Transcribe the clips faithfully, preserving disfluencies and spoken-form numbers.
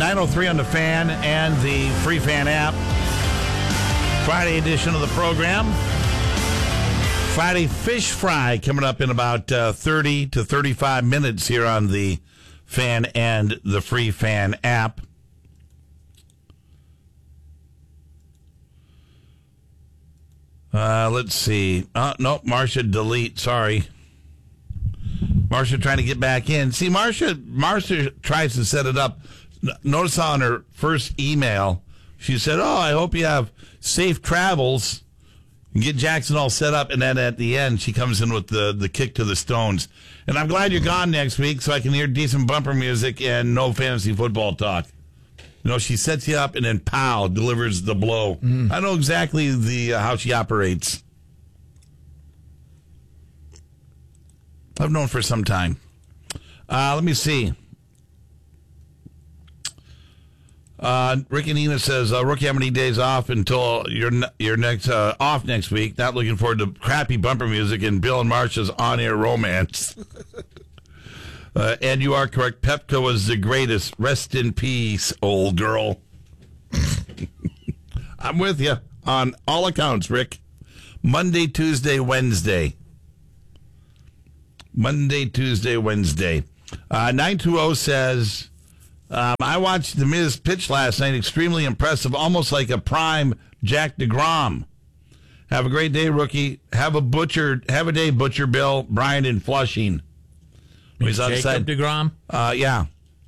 nine oh three on the Fan and the Free Fan app. Friday edition of the program. Friday Fish Fry coming up in about uh, thirty to thirty-five minutes here on the Fan and the Free Fan app. Uh, let's see. Oh, no, Marcia, delete. Sorry. Marcia trying to get back in. See, Marcia, Marcia tries to set it up. Notice on her first email, she said, oh, I hope you have safe travels. And get Jackson all set up. And then at the end, she comes in with the, the kick to the stones. And I'm glad you're gone next week so I can hear decent bumper music and no fantasy football talk. You know, she sets you up and then pow, delivers the blow. Mm. I know exactly the uh, how she operates. I've known for some time. Uh, let me see. Uh, Rick and Nina says, uh, Rookie, how many days off until your your next uh, off next week? Not looking forward to crappy bumper music and Bill and Marcia's on-air romance. uh, and you are correct. Pepka was the greatest. Rest in peace, old girl. I'm with you on all accounts, Rick. Monday, Tuesday, Wednesday. Monday, Tuesday, Wednesday. Uh, nine two zero says, um, I watched The Miz pitch last night. Extremely impressive, almost like a prime Jack DeGrom. Have a great day, Rookie. Have a butcher. Have a day, Butcher Bill, Brian in Flushing. He's outside. Jacob DeGrom? Uh, yeah.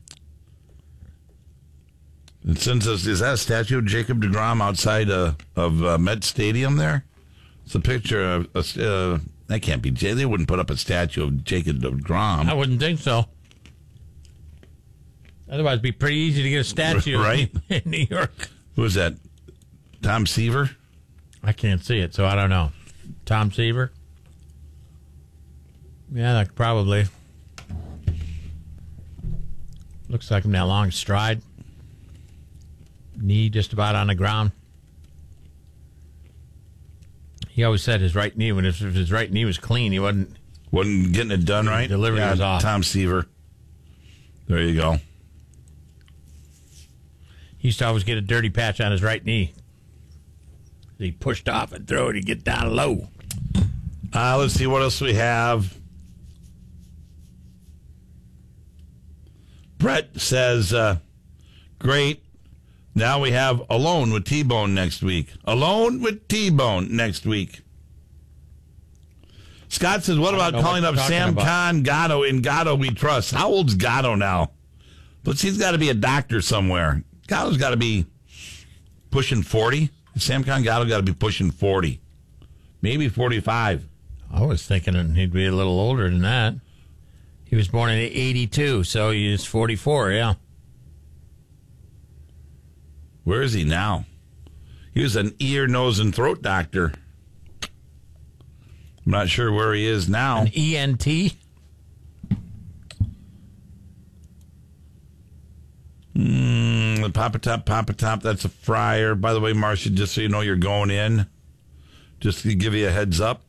It sends us, is that a statue of Jacob DeGrom outside uh, of uh, Met Stadium there? It's a picture of, uh, that can't be, they wouldn't put up a statue of Jacob DeGrom. I wouldn't think so. Otherwise, it'd be pretty easy to get a statue right? in New York. Who is that? Tom Seaver? I can't see it, so I don't know. Tom Seaver? Yeah, that probably. Looks like him that long stride. Knee just about on the ground. He always said his right knee, when if his right knee was clean, he wasn't... Wasn't getting it done right? Delivery yeah, was off. Tom Seaver. There you go. He used to always get a dirty patch on his right knee. He pushed off and throw it, he'd get down low. Uh, let's see what else we have. Brett says, uh, great. Now we have Alone with T-Bone next week. Alone with T-Bone next week. Scott says, what about calling up Sam about. Khan, Gatto, in Gatto we trust? How old's Gatto now? But he's got to be a doctor somewhere. Gatto's got to be pushing forty. Sam Khan Gatto got to be pushing forty. Maybe forty-five. I was thinking he'd be a little older than that. He was born in eighty-two, so he's forty-four, yeah. Where is he now? He was an ear, nose, and throat doctor. I'm not sure where he is now. An E N T? Mm, Papa Top, Papa Top, that's a fryer. By the way, Marcia, just so you know you're going in, just to give you a heads up.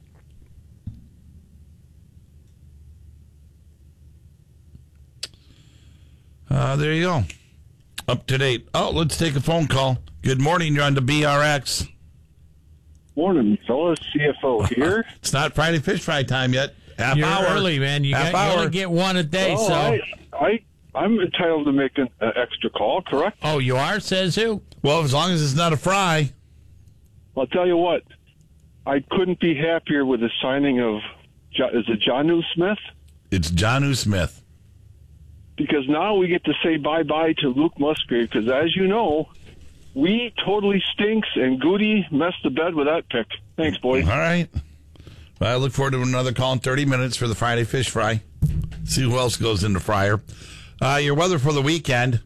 Uh, there you go. Up to date. Oh, let's take a phone call. Good morning. You're on the B R X. Morning, fellas. C F O here. It's not Friday Fish Fry time yet. Half You're hour. early, man. You, Half got, you hour. only get one a day, Oh, so... I, I, I'm entitled to make an uh, extra call, correct? Oh, you are? Says who? Well, as long as it's not a fry. I'll tell you what. I couldn't be happier with the signing of, Jo- is it Jonnu Smith? It's Jonnu Smith. Because now we get to say bye-bye to Luke Musgrave, because as you know, we totally stinks, and Goody messed the bed with that pick. Thanks, boys. All right. Well, I look forward to another call in thirty minutes for the Friday Fish Fry. See who else goes in the fryer. Uh, your weather for the weekend.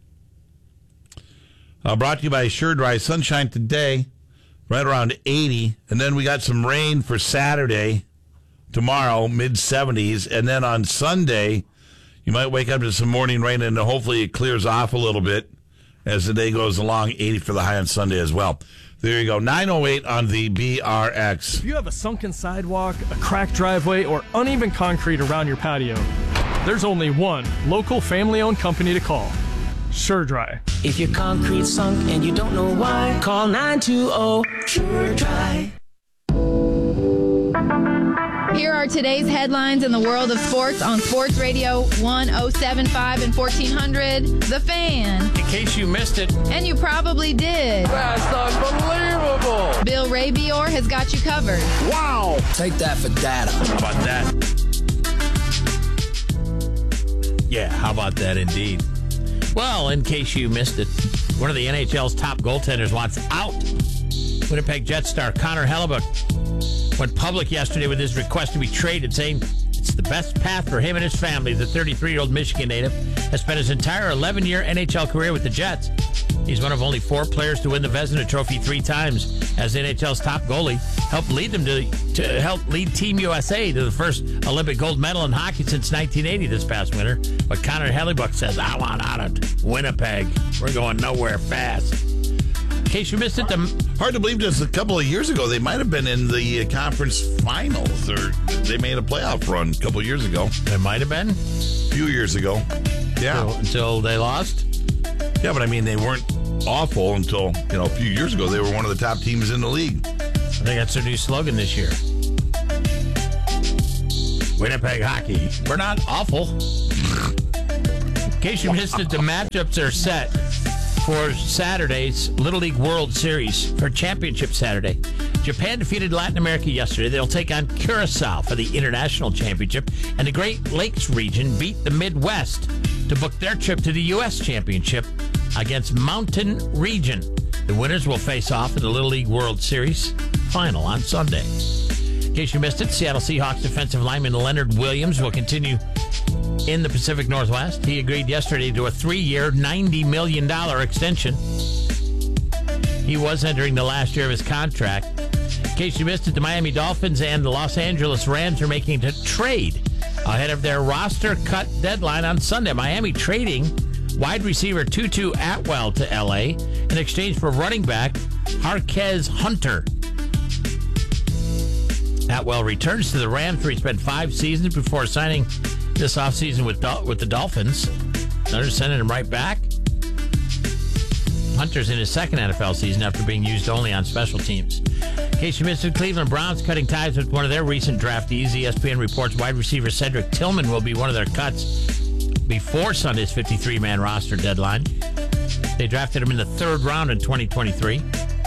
Uh, brought to you by Sure Dry. Sunshine today, right around eighty. And then we got some rain for Saturday, tomorrow, mid seventies. And then on Sunday, you might wake up to some morning rain, and hopefully it clears off a little bit as the day goes along. eighty for the high on Sunday as well. There you go. nine oh eight on the B R X. If you have a sunken sidewalk, a cracked driveway, or uneven concrete around your patio, there's only one local family-owned company to call. SureDry. If your concrete sunk and you don't know why, call nine two zero SureDry. Here are today's headlines in the world of sports on Sports Radio one oh seven point five and fourteen hundred, The Fan. In case you missed it. And you probably did. That's unbelievable. Bill Rabior has got you covered. Wow. Take that for data. How about that? Yeah, how about that indeed? Well, in case you missed it, one of the N H L's top goaltenders wants out. Winnipeg Jets star Connor Hellebuyck went public yesterday with his request to be traded, saying it's the best path for him and his family. The thirty-three-year-old Michigan native has spent his entire eleven-year N H L career with the Jets. He's one of only four players to win the Vezina Trophy three times as N H L's top goalie. Helped lead them to, to help lead Team U S A to the first Olympic gold medal in hockey since nineteen eighty this past winter. But Connor Hellebuyck says, I want out of Winnipeg. We're going nowhere fast. In case you missed it, the Hard to believe just a couple of years ago, they might have been in the uh, conference finals, or they made a playoff run a couple of years ago. It might have been. A few years ago. Yeah. Until, until they lost. Yeah, but I mean, they weren't awful until, you know, a few years ago. They were one of the top teams in the league. I think that's their new slogan this year. Winnipeg hockey. We're not awful. In case you missed it, the matchups are set for Saturday's Little League World Series for Championship Saturday. Japan defeated Latin America yesterday. They'll take on Curacao for the International Championship. And the Great Lakes region beat the Midwest to book their trip to the U S Championship against Mountain Region. The winners will face off in the Little League World Series final on Sunday. In case you missed it, Seattle Seahawks defensive lineman Leonard Williams will continue in the Pacific Northwest. He agreed yesterday to a three-year, ninety million dollars extension. He was entering the last year of his contract. In case you missed it, the Miami Dolphins and the Los Angeles Rams are making a trade ahead of their roster cut deadline on Sunday. Miami trading wide receiver Tutu Atwell to L A in exchange for running back Harquez Hunter. Atwell returns to the Rams, where he spent five seasons before signing this offseason with, with the Dolphins. They're sending him right back. Hunter's in his second N F L season after being used only on special teams. In case you missed it, Cleveland Browns cutting ties with one of their recent draftees. E S P N reports wide receiver Cedric Tillman will be one of their cuts before Sunday's fifty-three man roster deadline. They drafted him in the third round in twenty twenty-three.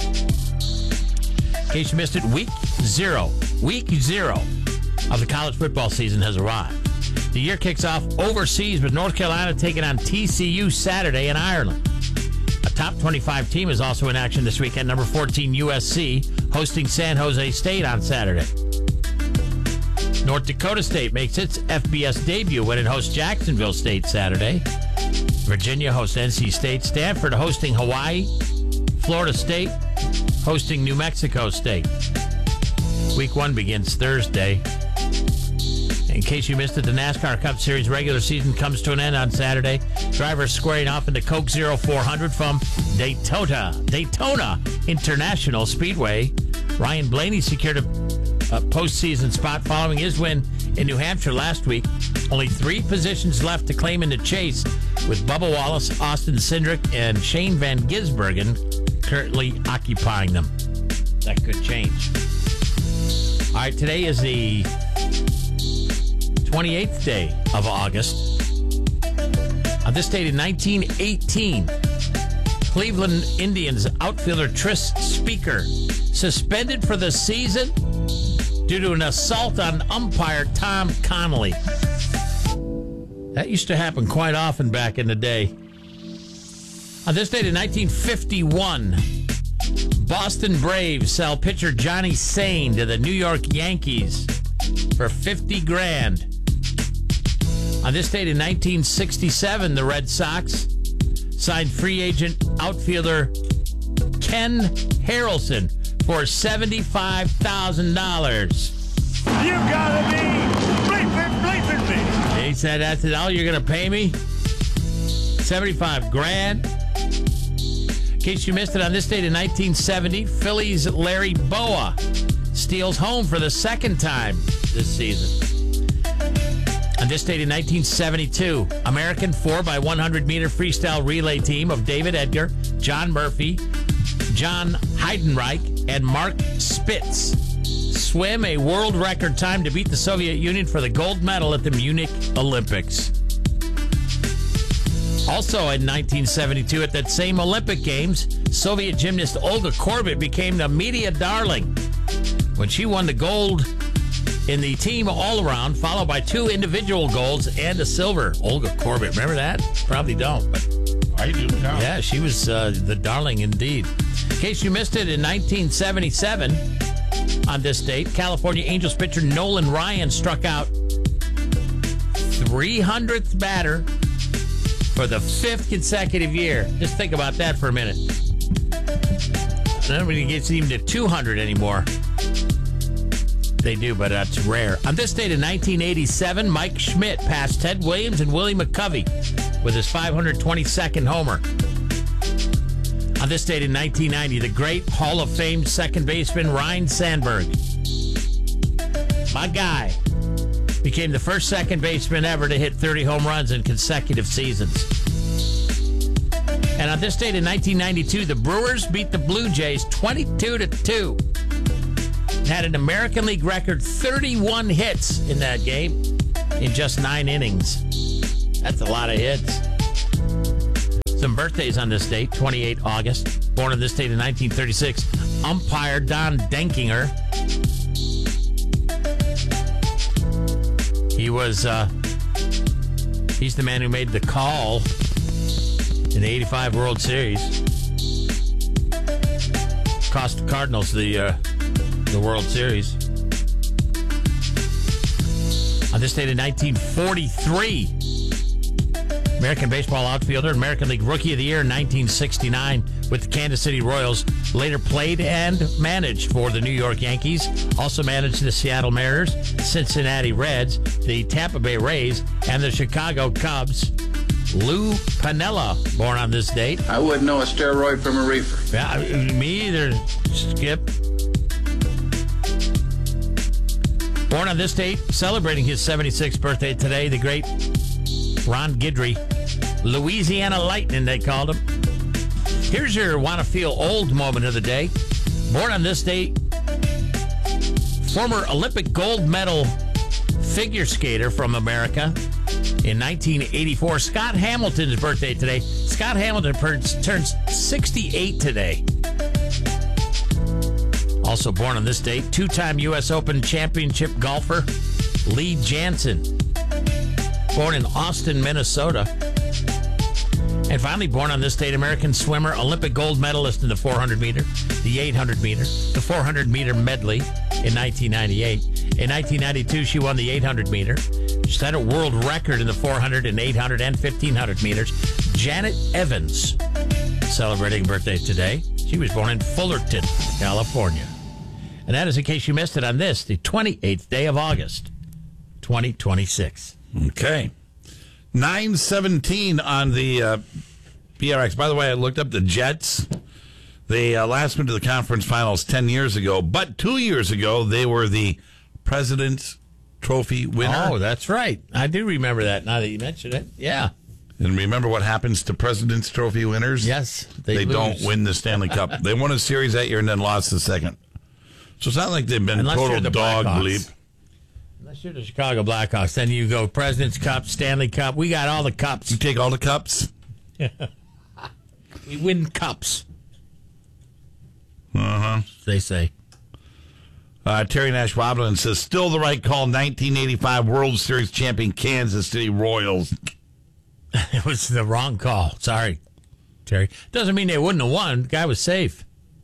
In case you missed it, week zero, week zero of the college football season has arrived. The year kicks off overseas with North Carolina taking on T C U Saturday in Ireland. A top twenty-five team is also in action this weekend. Number fourteen U S C hosting San Jose State on Saturday. North Dakota State makes its F B S debut when it hosts Jacksonville State Saturday. Virginia hosts N C State. Stanford hosting Hawaii. Florida State hosting New Mexico State. Week one begins Thursday. In case you missed it, the NASCAR Cup Series regular season comes to an end on Saturday. Drivers squaring off into Coke Zero four hundred from Daytona, Daytona International Speedway. Ryan Blaney secured a, a postseason spot following his win in New Hampshire last week. Only three positions left to claim in the chase, with Bubba Wallace, Austin Cindric, and Shane Van Gisbergen currently occupying them. That could change. All right, today is the twenty-eighth day of August. On this date in nineteen eighteen, Cleveland Indians outfielder Tris Speaker suspended for the season due to an assault on umpire Tom Connolly. That used to happen quite often back in the day. On this date in nineteen fifty-one, Boston Braves sell pitcher Johnny Sain to the New York Yankees for fifty grand. On this date in nineteen sixty-seven, the Red Sox signed free agent outfielder Ken Harrelson for seventy-five thousand dollars. You gotta be bleeping, bleeping me. He said, that's all you're going to pay me? seventy-five grand. In case you missed it, on this date in nineteen seventy, Phillies Larry Bowa steals home for the second time this season. On this date in nineteen seventy-two, American four by one hundred meter freestyle relay team of David Edgar, John Murphy, John Heidenreich, and Mark Spitz swim a world record time to beat the Soviet Union for the gold medal at the Munich Olympics. Also in nineteen seventy-two, at that same Olympic Games, Soviet gymnast Olga Korbut became the media darling when she won the gold in the team all-around, followed by two individual golds and a silver. Olga Korbut, remember that? Probably don't, but I do now. yeah, she was uh, the darling indeed. In case you missed it, in nineteen seventy-seven, on this date, California Angels pitcher Nolan Ryan struck out three hundredth batter for the fifth consecutive year. Just think about that for a minute. Nobody gets even to two hundred anymore. They do, but that's rare. On this date in nineteen eighty-seven, Mike Schmidt passed Ted Williams and Willie McCovey with his five hundred twenty-second homer. On this date in nineteen ninety, the great Hall of Fame second baseman Ryne Sandberg, my guy, became the first second baseman ever to hit thirty home runs in consecutive seasons. And on this date in nineteen ninety-two, the Brewers beat the Blue Jays twenty-two to two. Had an American League record thirty-one hits in that game in just nine innings. That's a lot of hits. Some birthdays on this date, twenty-eighth of August. Born on this date in nineteen thirty-six, umpire Don Denkinger. He was, uh, he's the man who made the call in the eighty-five World Series. Cost the Cardinals the, uh, the World Series. On this date in nineteen forty-three, American baseball outfielder, American League Rookie of the Year in nineteen sixty-nine with the Kansas City Royals. Later played and managed for the New York Yankees. Also managed the Seattle Mariners, Cincinnati Reds, the Tampa Bay Rays, and the Chicago Cubs. Lou Piniella, born on this date. I wouldn't know a steroid from a reefer. Yeah, me either, Skip. Born on this date, celebrating his seventy-sixth birthday today, the great Ron Guidry. Louisiana Lightning, they called him. Here's your wanna feel old moment of the day. Born on this date, former Olympic gold medal figure skater from America in nineteen eighty-four. Scott Hamilton's birthday today. Scott Hamilton turns sixty-eight today. Also born on this date, two-time U S Open championship golfer Lee Janzen. Born in Austin, Minnesota. And finally born on this date, American swimmer, Olympic gold medalist in the four hundred meter, the eight hundred meter, the four hundred meter medley in nineteen ninety-eight. In nineteen ninety-two, she won the eight hundred meter. She set a world record in the four hundred and eight hundred and fifteen hundred meters. Janet Evans, celebrating birthday today. She was born in Fullerton, California. And that is in case you missed it on this, the twenty-eighth day of August, twenty twenty-six. Okay. nine seventeen on the uh, B R X. By the way, I looked up the Jets. They uh, last went to the conference finals ten years ago, but two years ago, they were the President's Trophy winner. Oh, that's right. I do remember that now that you mention it. Yeah. And remember what happens to President's Trophy winners? Yes. They, They, don't win the Stanley Cup. They won a series that year and then lost the second. So it's not like they've been Unless total you're the dog Blackhawks. bleep. Unless you're the Chicago Blackhawks, then you go President's Cup, Stanley Cup. We got all the cups. You take all the cups? We win cups, Uh-huh. they say. Uh, Terry Nash Roblin says, still the right call, nineteen eighty-five World Series champion Kansas City Royals. It was the wrong call. Sorry, Terry. Doesn't mean they wouldn't have won. The guy was safe.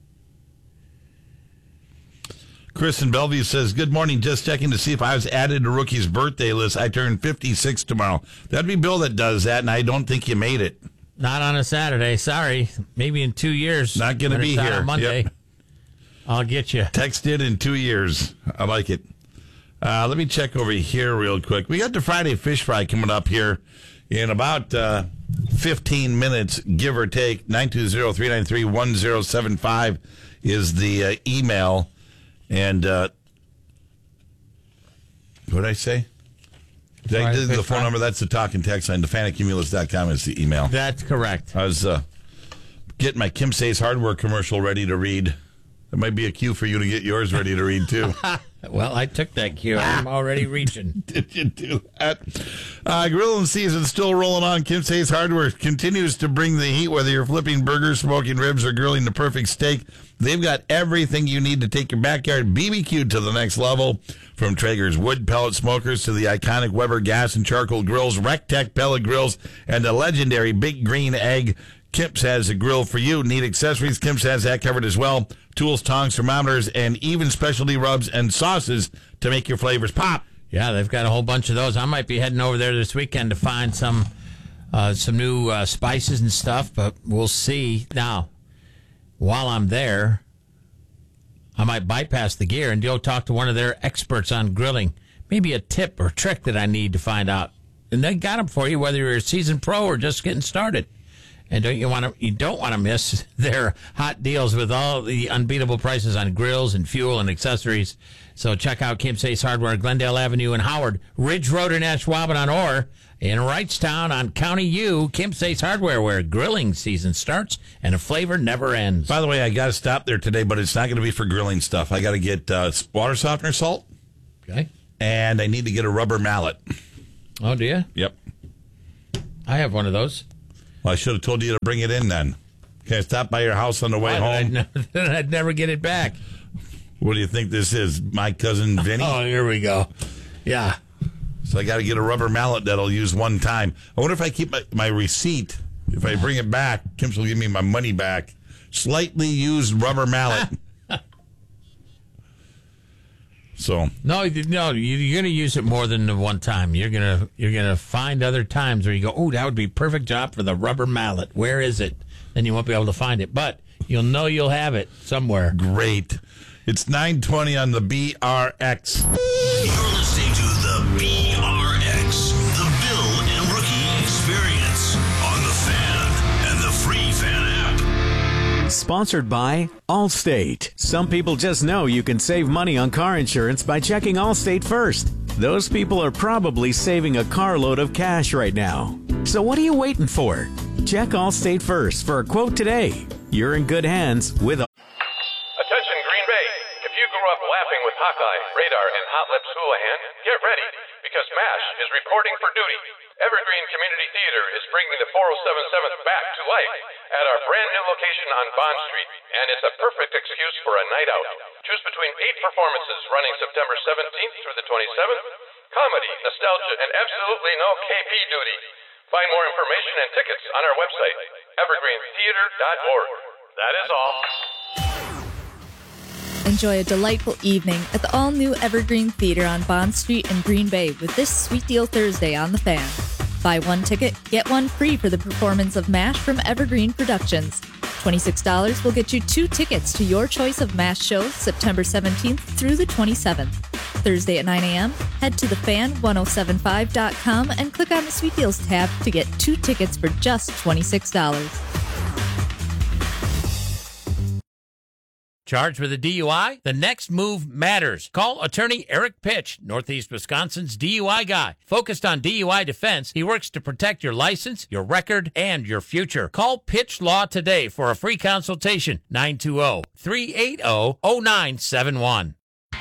Chris in Bellevue says, good morning. Just checking to see if I was added to Rookie's birthday list. I turn fifty-six tomorrow. That'd be Bill that does that, and I don't think you made it. Not on a Saturday. Sorry. Maybe in two years. Not going to when be it's out here. on Monday. Yep. I'll get you. Texted in two years. I like it. Uh, let me check over here real quick. We got the Friday Fish Fry coming up here in about uh, fifteen minutes, give or take. nine two zero, three nine three, one zero seven five is the uh, email. And uh, what did I say? Did I Right, give the good phone try. number? That's the talk and text line. the fan at cumulus dot com is the email. That's correct. I was uh, getting my Kim Say's Hardware commercial ready to read. There might be a cue for you to get yours ready to read, too. Well, I took that cue. I'm already reaching. Did you do that? Uh, grilling season still rolling on. Kim Say's Hardware continues to bring the heat, whether you're flipping burgers, smoking ribs, or grilling the perfect steak. They've got everything you need to take your backyard B B Q to the next level. From Traeger's wood pellet smokers to the iconic Weber gas and charcoal grills, Rectech pellet grills, and the legendary Big Green Egg. Kimps has a grill for you. Need accessories? Kimps has that covered as well. Tools, tongs, thermometers, and even specialty rubs and sauces to make your flavors pop. Yeah, they've got a whole bunch of those. I might be heading over there this weekend to find some uh, some new uh, spices and stuff, but we'll see. Now, while I'm there, I might bypass the gear and go talk to one of their experts on grilling. Maybe a tip or trick that I need to find out. And they got them for you, whether you're a seasoned pro or just getting started. And don't you want to? You don't want to miss their hot deals with all the unbeatable prices on grills and fuel and accessories. So check out Kim Say's Hardware, Glendale Avenue in Howard, Ridge Road in Ashwaubenon, or in Wrightstown on County U. Kim Say's Hardware, where grilling season starts and a flavor never ends. By the way, I got to stop there today, but it's not going to be for grilling stuff. I got to get uh, water softener salt, Okay. and I need to get a rubber mallet. Oh, do you? Yep. I have one of those. Well, I should have told you to bring it in then. Can I stop by your house on the way Why, home? then I'd, never, I'd never get it back. What do you think this is? My cousin Vinny? Oh, here we go. Yeah. So I got to get a rubber mallet that I'll use one time. I wonder if I keep my, my receipt, if I bring it back, Kim's will give me my money back. Slightly used rubber mallet. So No, you- no, you- you're going to use it more than the one time. You're going to you're going to find other times where you go, oh, that would be a perfect job for the rubber mallet. Where is it? Then you won't be able to find it, but you'll know you'll have it somewhere. great. It's nine twenty on the B R X. You're listening to the B R X, the Bill and Rookie Experience on the Fan and the free Fan app. Sponsored by Allstate. Some people just know you can save money on car insurance by checking Allstate first. Those people are probably saving a carload of cash right now. So what are you waiting for? Check Allstate first for a quote today. You're in good hands with a Attention Green Bay. If you grew up laughing with Hawkeye, Radar, and Hot Lips Houlihan, get ready, because MASH is reporting for duty. Evergreen Community Theater is bringing the four oh seven seventh back to life at our brand new location on Bond Street, and it's a perfect excuse for a night out. Choose between eight performances running September seventeenth through the twenty-seventh. Comedy, nostalgia, and absolutely no K P duty. Find more information and tickets on our website, evergreen theater dot org. That is all. Enjoy a delightful evening at the all-new Evergreen Theater on Bond Street in Green Bay with this Sweet Deal Thursday on The Fan. Buy one ticket, get one free for the performance of MASH from Evergreen Productions. twenty-six dollars will get you two tickets to your choice of MASH shows September seventeenth through the twenty-seventh. Thursday at nine a.m., head to the fan ten seventy-five dot com and click on the Sweet Deals tab to get two tickets for just twenty-six dollars. Charged with a D U I? The next move matters. Call attorney Eric Pitch, Northeast Wisconsin's D U I guy. Focused on D U I defense, he works to protect your license, your record, and your future. Call Pitch Law today for a free consultation. nine two zero, three eight zero, zero nine seven one.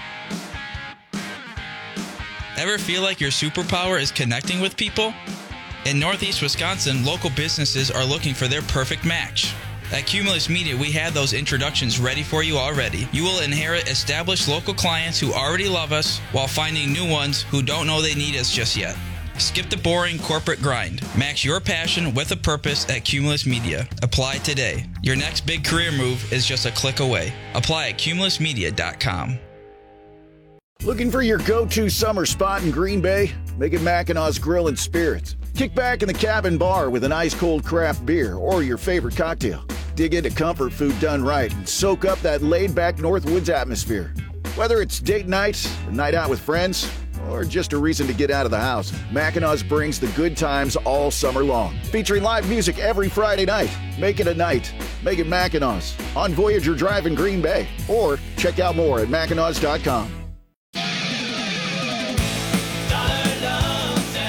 Ever feel like your superpower is connecting with people? In Northeast Wisconsin, local businesses are looking for their perfect match. At Cumulus Media, we have those introductions ready for you already. You will inherit established local clients who already love us while finding new ones who don't know they need us just yet. Skip the boring corporate grind. Match your passion with a purpose at Cumulus Media. Apply today. Your next big career move is just a click away. Apply at cumulus media dot com. Looking for your go-to summer spot in Green Bay? Make it Mackinaw's Grill and Spirits. Kick back in the cabin bar with an ice-cold craft beer or your favorite cocktail. Dig into comfort food done right and soak up that laid-back Northwoods atmosphere. Whether it's date night, a night out with friends, or just a reason to get out of the house, Mackinaw's brings the good times all summer long. Featuring live music every Friday night. Make it a night. Make it Mackinaw's on Voyager Drive in Green Bay. Or check out more at mackinaws dot com.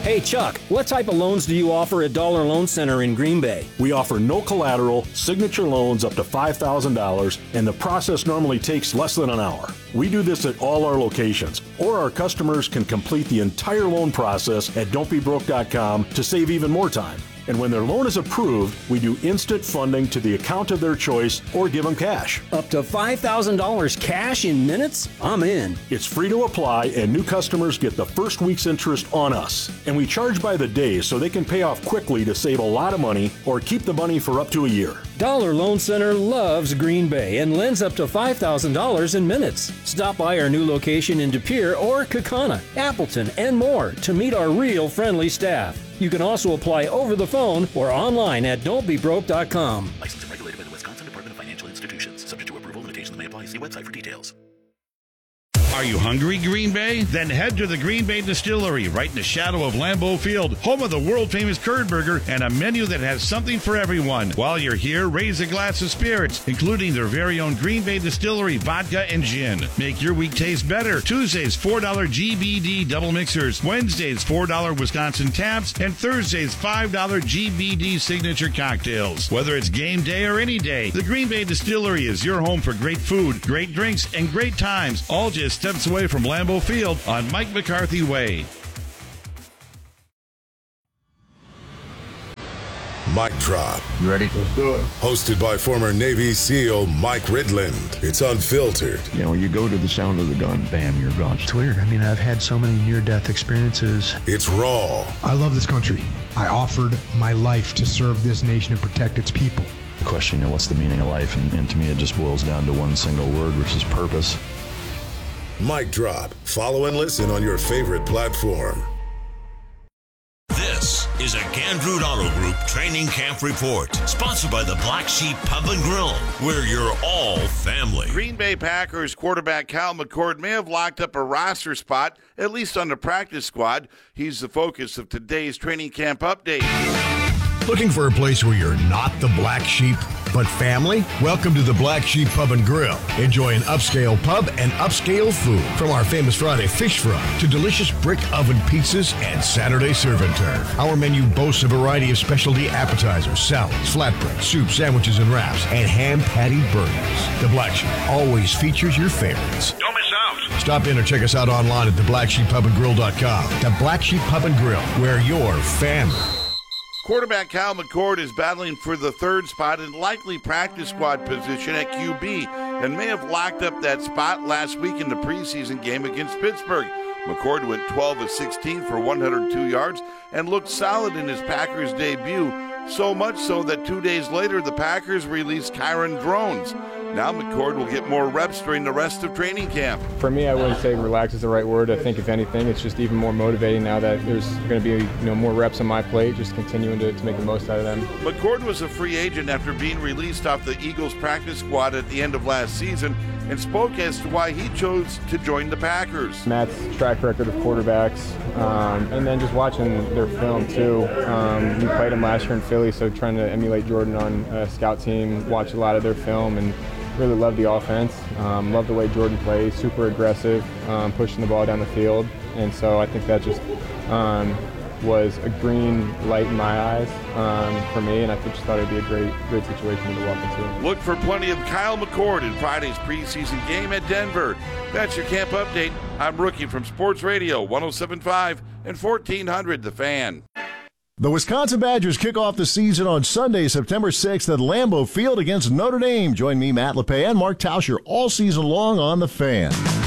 Hey, Chuck, what type of loans do you offer at Dollar Loan Center in Green Bay? We offer no collateral, signature loans up to five thousand dollars, and the process normally takes less than an hour. We do this at all our locations, or our customers can complete the entire loan process at don't be broke dot com to save even more time. And when their loan is approved, we do instant funding to the account of their choice or give them cash. Up to five thousand dollars cash in minutes? I'm in. It's free to apply, and new customers get the first week's interest on us. And we charge by the day so they can pay off quickly to save a lot of money or keep the money for up to a year. Dollar Loan Center loves Green Bay and lends up to five thousand dollars in minutes. Stop by our new location in De Pere or Kaukauna, Appleton, and more to meet our real friendly staff. You can also apply over the phone or online at don't be broke dot com. Licensed and regulated by the Wisconsin Department of Financial Institutions. Subject to approval, limitations may apply. See website for details. Are you hungry, Green Bay? Then head to the Green Bay Distillery, right in the shadow of Lambeau Field, home of the world-famous curd burger and a menu that has something for everyone. While you're here, raise a glass of spirits, including their very own Green Bay Distillery vodka and gin. Make your week taste better. Tuesdays, four dollars G B D double mixers. Wednesdays, four dollars Wisconsin taps. And Thursdays, five dollars G B D signature cocktails. Whether it's game day or any day, the Green Bay Distillery is your home for great food, great drinks, and great times, all just steps away from Lambeau Field on Mike McCarthy Way. Mic Drop. You ready? Let's do it. Hosted by former Navy SEAL Mike Ridland. It's unfiltered. You know, you go to the sound of the gun, bam, you're gone. It's weird. I mean, I've had so many near-death experiences. It's raw. I love this country. I offered my life to serve this nation and protect its people. The question, you know, what's the meaning of life? And, and to me, it just boils down to one single word, which is purpose. Mic Drop. Follow and listen on your favorite platform. This is a Gandrud Auto Group Training Camp Report, sponsored by the Black Sheep Pub and Grill, where you're all family. Green Bay Packers quarterback Kyle McCord may have locked up a roster spot, at least on the practice squad. He's the focus of today's training camp update. Looking for a place where you're not the black sheep, but family? Welcome to the Black Sheep Pub and Grill. Enjoy an upscale pub and upscale food. From our famous Friday fish fry to delicious brick oven pizzas and Saturday serve and turn. Our menu boasts a variety of specialty appetizers, salads, flatbread, soup, sandwiches, and wraps, and ham patty burgers. The Black Sheep always features your favorites. Don't miss out. Stop in or check us out online at the black sheep pub and grill dot com. The Black Sheep Pub and Grill, where you're family. Quarterback Kyle McCord is battling for the third spot and likely practice squad position at Q B, and may have locked up that spot last week in the preseason game against Pittsburgh. McCord went twelve of sixteen for one hundred two yards and looked solid in his Packers debut, so much so that two days later the Packers released Kyron Drones. Now McCord will get more reps during the rest of training camp. For me, I wouldn't say relax is the right word. I think if anything, it's just even more motivating now that there's going to be, you know, more reps on my plate, just continuing to, to make the most out of them. McCord was a free agent after being released off the Eagles practice squad at the end of last season and spoke as to why he chose to join the Packers. Matt's track record of quarterbacks, um, and then just watching their film too. Um, we played him last year in Philly, so trying to emulate Jordan on a scout team, watch a lot of their film, and really love the offense. Um, love the way Jordan plays, super aggressive, um, pushing the ball down the field, and so I think that just um, was a green light in my eyes um, for me, and I just thought it'd be a great, great situation to walk into. Look for plenty of Kyle McCord in Friday's preseason game at Denver. That's your camp update. I'm Rookie from Sports Radio one oh seven point five and fourteen hundred The Fan. The Wisconsin Badgers kick off the season on Sunday, September sixth at Lambeau Field against Notre Dame. Join me, Matt LePay, and Mark Tauscher all season long on The Fan.